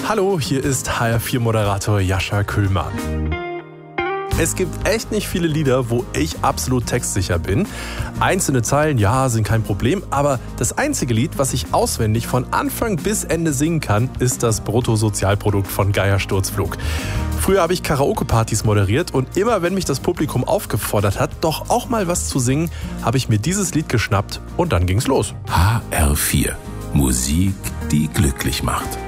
Hallo, hier ist HR4-Moderator Jascha Kühlmann. Es gibt echt nicht viele Lieder, wo ich absolut textsicher bin. Einzelne Zeilen, ja, sind kein Problem, aber das einzige Lied, was ich auswendig von Anfang bis Ende singen kann, ist das Bruttosozialprodukt von Geier Sturzflug. Früher habe ich Karaoke-Partys moderiert und immer wenn mich das Publikum aufgefordert hat, doch auch mal was zu singen, habe ich mir dieses Lied geschnappt und dann ging's los. HR4. Musik, die glücklich macht.